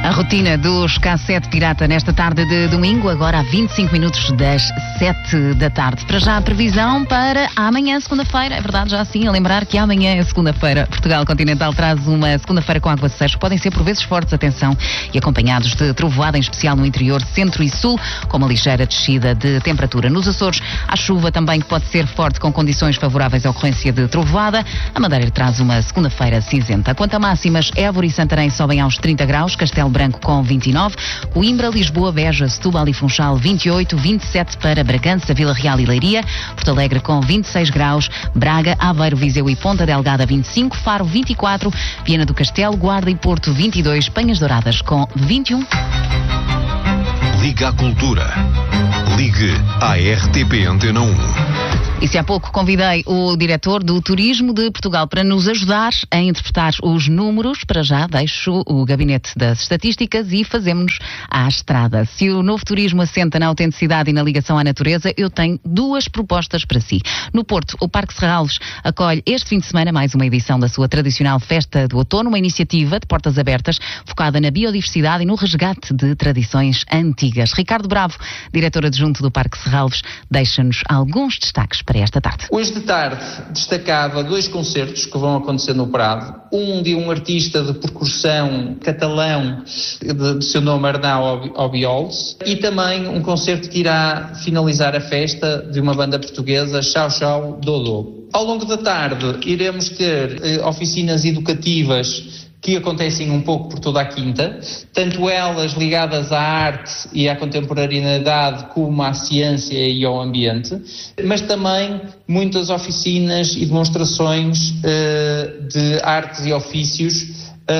A rotina dos K7 Pirata nesta tarde de domingo, agora a 25 minutos das 7 da tarde. Para já a previsão para amanhã, segunda-feira. É verdade, já assim, a lembrar que amanhã é segunda-feira. Portugal Continental traz uma segunda-feira com aguaceiros que podem ser por vezes fortes, atenção, e acompanhados de trovoada, em especial no interior, centro e sul, com uma ligeira descida de temperatura. Nos Açores, há chuva também que pode ser forte, com condições favoráveis à ocorrência de trovoada. A Madeira traz uma segunda-feira cinzenta. Quanto a máximas, Évora e Santarém sobem aos 30 graus, Castelo Branco com 29, Coimbra, Lisboa, Beja, Setúbal e Funchal 28, 27 para Bragança, Vila Real e Leiria, Porto Alegre com 26 graus, Braga, Aveiro, Viseu e Ponta Delgada 25, Faro 24, Viana do Castelo, Guarda e Porto 22, Penhas Douradas com 21. Liga à Cultura. Ligue à RTP Antena 1. E se há pouco convidei o diretor do Turismo de Portugal para nos ajudar a interpretar os números, para já deixo o gabinete das estatísticas e fazemos-nos à estrada. Se o novo turismo assenta na autenticidade e na ligação à natureza, eu tenho duas propostas para si. No Porto, o Parque Serralves acolhe este fim de semana mais uma edição da sua tradicional Festa do Outono, uma iniciativa de portas abertas focada na biodiversidade e no resgate de tradições antigas. Ricardo Bravo, diretor adjunto do Parque Serralves, deixa-nos alguns destaques para esta tarde. Hoje de tarde destacava dois concertos que vão acontecer no Prado. Um de um artista de percussão catalão, de seu nome Arnau Obiols, e também um concerto que irá finalizar a festa de uma banda portuguesa, Chau Chau Dodô. Ao longo da tarde iremos ter oficinas educativas que acontecem um pouco por toda a quinta, tanto elas ligadas à arte e à contemporaneidade como à ciência e ao ambiente, mas também muitas oficinas e demonstrações de artes e ofícios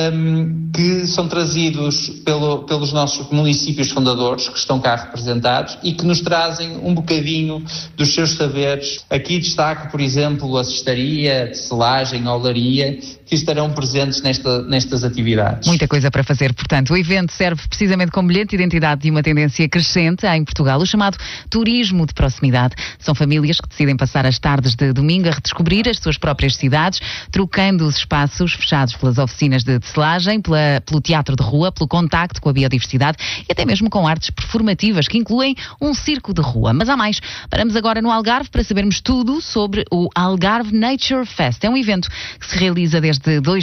que são trazidos pelos nossos municípios fundadores, que estão cá representados e que nos trazem um bocadinho dos seus saberes. Aqui destaco, por exemplo, a cestaria, a tecelagem, a olaria, que estarão presentes nestas atividades. Muita coisa para fazer, portanto. O evento serve precisamente como bilhete de identidade de uma tendência crescente em Portugal, o chamado turismo de proximidade. São famílias que decidem passar as tardes de domingo a redescobrir as suas próprias cidades, trocando os espaços fechados pelas oficinas de tecelagem, pelo teatro de rua, pelo contacto com a biodiversidade e até mesmo com artes performativas que incluem um circo de rua. Mas há mais. Paramos agora no Algarve para sabermos tudo sobre o Algarve Nature Fest. É um evento que se realiza desde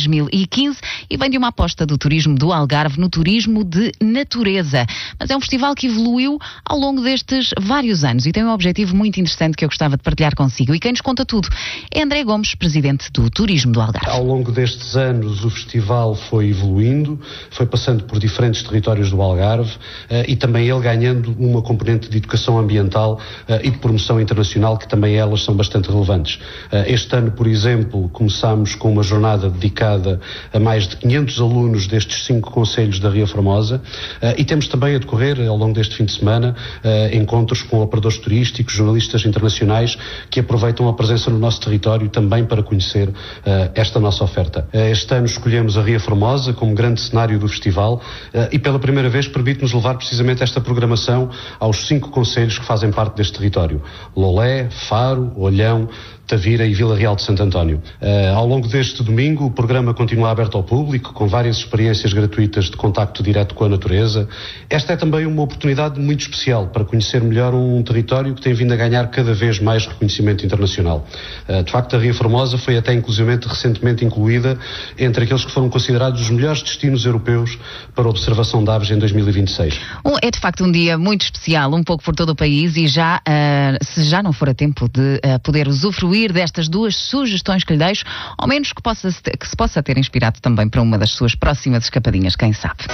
2015 e vem de uma aposta do turismo do Algarve no turismo de natureza. Mas é um festival que evoluiu ao longo destes vários anos e tem um objetivo muito interessante que eu gostava de partilhar consigo. E quem nos conta tudo é André Gomes, presidente do Turismo do Algarve. Ao longo destes anos o festival foi evoluindo, foi passando por diferentes territórios do Algarve e também ele ganhando uma componente de educação ambiental e de promoção internacional que também elas são bastante relevantes. Este ano, por exemplo, começámos com uma jornada dedicada a mais de 500 alunos destes 5 concelhos da Ria Formosa e temos também a decorrer, ao longo deste fim de semana, encontros com operadores turísticos, jornalistas internacionais que aproveitam a presença no nosso território também para conhecer esta nossa oferta. Este ano escolhemos a Ria Formosa como grande cenário do festival e pela primeira vez permite-nos levar precisamente esta programação aos 5 concelhos que fazem parte deste território: Lolé, Faro, Olhão, Tavira e Vila Real de Santo António. Ao longo deste domingo o programa continua aberto ao público, com várias experiências gratuitas de contacto direto com a natureza. Esta é também uma oportunidade muito especial para conhecer melhor um território que tem vindo a ganhar cada vez mais reconhecimento internacional. De facto, a Ria Formosa foi até inclusivamente recentemente incluída entre aqueles que foram considerados os melhores destinos europeus para observação de aves em 2026. É de facto um dia muito especial, um pouco por todo o país e já, se já não for a tempo de poder usufruir destas duas sugestões que lhe deixo, ao menos que se possa ter inspirado também para uma das suas próximas escapadinhas, quem sabe.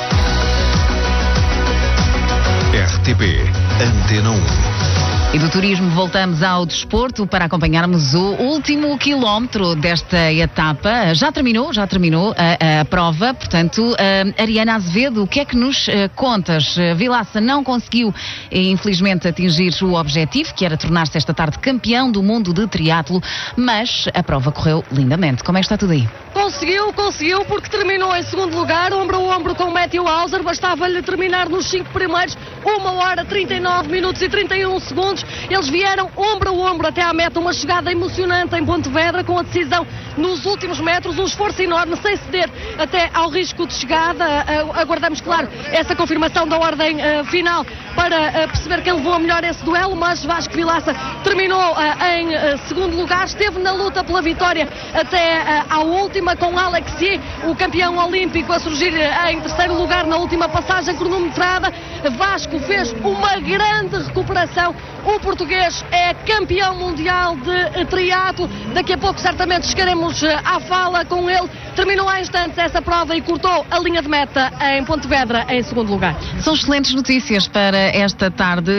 RTP Antena 1. E do turismo voltamos ao desporto para acompanharmos o último quilómetro desta etapa. Já terminou a prova, portanto, Ariana Azevedo, o que é que nos contas? Vilaça não conseguiu, infelizmente, atingir o objetivo, que era tornar-se esta tarde campeão do mundo de triatlo, mas a prova correu lindamente. Como é que está tudo aí? Conseguiu, porque terminou em segundo lugar, ombro a ombro com Matthew Hauser, bastava-lhe terminar nos 5 primeiros, 1 hora, 39 minutos e 31 segundos. segundos. Eles vieram ombro a ombro até à meta, uma chegada emocionante em Pontevedra, com a decisão nos últimos metros, um esforço enorme, sem ceder até ao risco de chegada. Aguardamos, claro, essa confirmação da ordem final para perceber quem levou a melhor esse duelo, mas Vasco Vilaça terminou em segundo lugar, esteve na luta pela vitória até à última, com Alexis, o campeão olímpico, a surgir em terceiro lugar na última passagem cronometrada. Vasco fez uma grande recuperação. O português é campeão mundial de triatlo. Daqui a pouco certamente chegaremos à fala com ele. Terminou há instantes essa prova e cortou a linha de meta em Pontevedra em segundo lugar. São excelentes notícias para esta tarde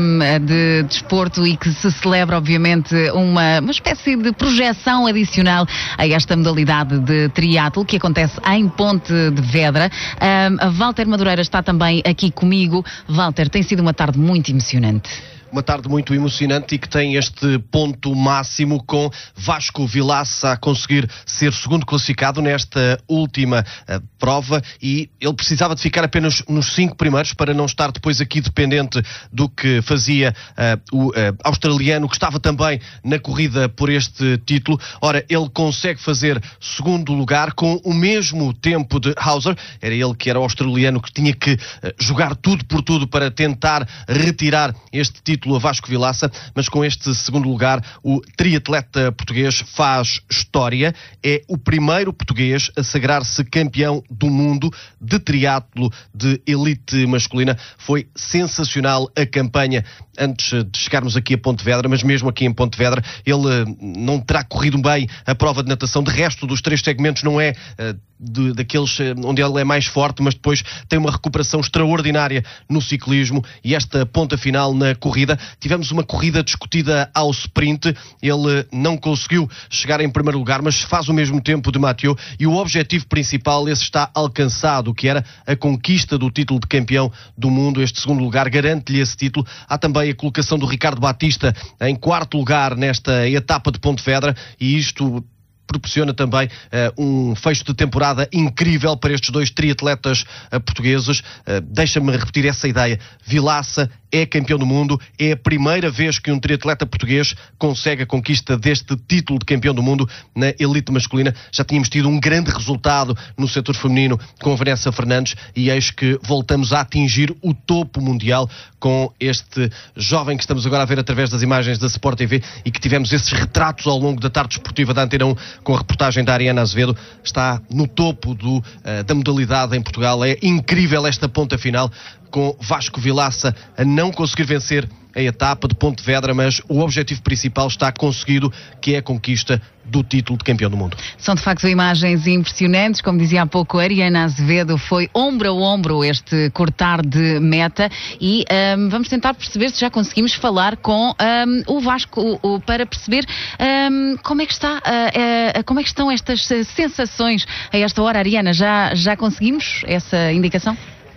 de desporto e que se celebra obviamente uma espécie de projeção adicional a esta modalidade de triatlo que acontece em Pontevedra. A Walter Madureira está também aqui comigo. Walter, tem sido uma tarde muito emocionante. Uma tarde muito emocionante e que tem este ponto máximo com Vasco Vilaça a conseguir ser segundo classificado nesta última prova, e ele precisava de ficar apenas nos 5 primeiros para não estar depois aqui dependente do que fazia o australiano, que estava também na corrida por este título. Ora, ele consegue fazer segundo lugar com o mesmo tempo de Hauser. Era ele que era o australiano que tinha que jogar tudo por tudo para tentar retirar este título a Vasco Vilaça, mas com este segundo lugar o triatleta português faz história. É o primeiro português a sagrar-se campeão do mundo de triatlo de elite masculina. Foi sensacional a campanha antes de chegarmos aqui a Pontevedra, mas mesmo aqui em Pontevedra ele não terá corrido bem a prova de natação. De resto, dos 3 segmentos não é daqueles onde ele é mais forte, mas depois tem uma recuperação extraordinária no ciclismo e esta ponta final na corrida. Tivemos uma corrida discutida ao sprint, ele não conseguiu chegar em primeiro lugar, mas faz o mesmo tempo de Mathieu, e o objetivo principal, esse está alcançado, que era a conquista do título de campeão do mundo. Este segundo lugar garante-lhe esse título. Há também a colocação do Ricardo Batista em 4º lugar nesta etapa de Pontevedra, e isto proporciona também um fecho de temporada incrível para estes 2 triatletas portugueses. Deixa-me repetir essa ideia. Vilaça é campeão do mundo, é a primeira vez que um triatleta português consegue a conquista deste título de campeão do mundo na elite masculina. Já tínhamos tido um grande resultado no setor feminino com a Vanessa Fernandes, e eis que voltamos a atingir o topo mundial com este jovem que estamos agora a ver através das imagens da Sport TV e que tivemos esses retratos ao longo da tarde desportiva da Antena 1 com a reportagem da Ariana Azevedo. Está no topo da modalidade em Portugal. É incrível esta ponta final, com Vasco Vilaça a não conseguir vencer a etapa de Pontevedra, mas o objetivo principal está conseguido, que é a conquista do título de campeão do mundo. São de facto imagens impressionantes. Como dizia há pouco a Ariana Azevedo, foi ombro a ombro este cortar de meta, e vamos tentar perceber se já conseguimos falar com o Vasco para perceber como é que está, como é que estão estas sensações a esta hora. Ariana, já conseguimos essa indicação?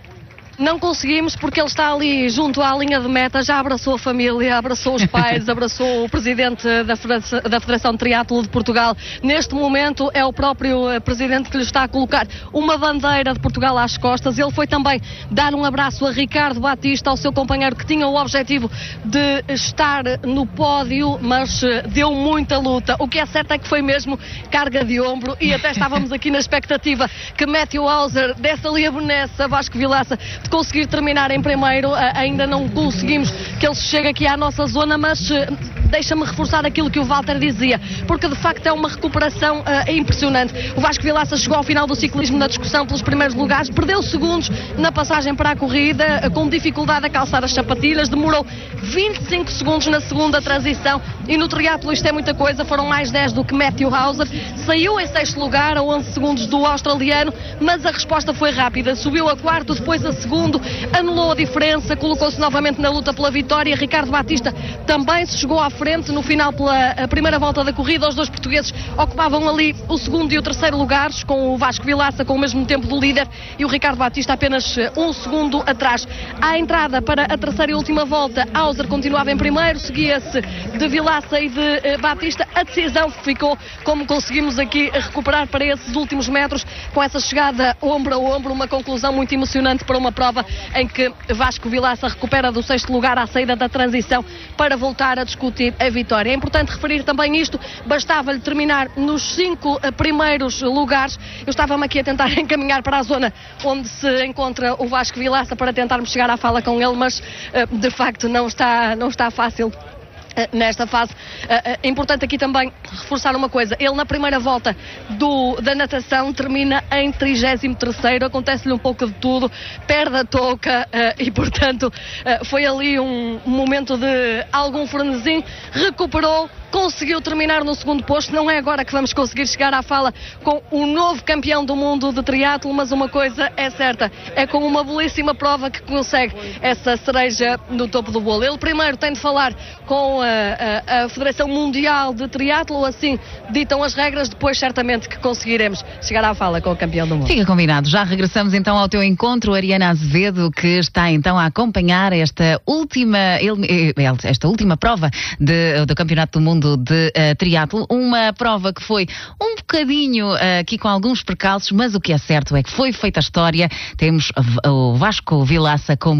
Não conseguimos, porque ele está ali junto à linha de meta, já abraçou a família, abraçou os pais, abraçou o presidente da Federação de Triatlo de Portugal. Neste momento é o próprio presidente que lhe está a colocar uma bandeira de Portugal às costas. Ele foi também dar um abraço a Ricardo Batista, ao seu companheiro, que tinha o objetivo de estar no pódio, mas deu muita luta. O que é certo é que foi mesmo carga de ombro, e até estávamos aqui na expectativa que Matthew Hauser desse ali a benesse a Vasco Vilaça de conseguir terminar em primeiro. Ainda não conseguimos que ele chegue aqui à nossa zona, mas deixa-me reforçar aquilo que o Walter dizia, porque de facto é uma recuperação impressionante. O Vasco Vilaça chegou ao final do ciclismo na discussão pelos primeiros lugares, perdeu segundos na passagem para a corrida, com dificuldade a calçar as sapatilhas, demorou 25 segundos na segunda transição, e no triatlo isto é muita coisa, foram mais 10 do que Matthew Hauser. Saiu em 6º lugar a 11 segundos do australiano, mas a resposta foi rápida, subiu a 4º, depois a 2º, anulou a diferença, colocou-se novamente na luta pela vitória. Ricardo Batista também se chegou à frente frente. No final, pela primeira volta da corrida, os dois portugueses ocupavam ali o segundo e o terceiro lugares, com o Vasco Vilaça com o mesmo tempo do líder e o Ricardo Batista apenas um segundo atrás. À entrada para a terceira e última volta, Hauser continuava em primeiro, seguia-se de Vilaça e de Batista. A decisão ficou, como conseguimos aqui recuperar para esses últimos metros, com essa chegada ombro a ombro, uma conclusão muito emocionante para uma prova em que Vasco Vilaça recupera do sexto lugar à saída da transição para voltar a discutir a vitória. É importante referir também isto, bastava-lhe terminar nos 5 primeiros lugares. Eu estava-me aqui a tentar encaminhar para a zona onde se encontra o Vasco Vilaça para tentarmos chegar à fala com ele, mas de facto não está fácil nesta fase. É importante aqui também reforçar uma coisa: ele na primeira volta da natação termina em 33º, acontece-lhe um pouco de tudo, perde a touca e portanto foi ali um momento de algum frenesim, recuperou, conseguiu terminar no segundo posto. Não é agora que vamos conseguir chegar à fala com o novo campeão do mundo de triatlo, mas uma coisa é certa, é com uma belíssima prova que consegue essa cereja no topo do bolo. Ele primeiro tem de falar com a Federação Mundial de Triatlo, assim ditam as regras, depois certamente que conseguiremos chegar à fala com o campeão do mundo. Fica combinado. Já regressamos então ao teu encontro, Ariana Azevedo, que está então a acompanhar esta última prova do Campeonato do Mundo de triatlo, uma prova que foi um bocadinho aqui com alguns percalços, mas o que é certo é que foi feita a história. Temos o Vasco Vilaça como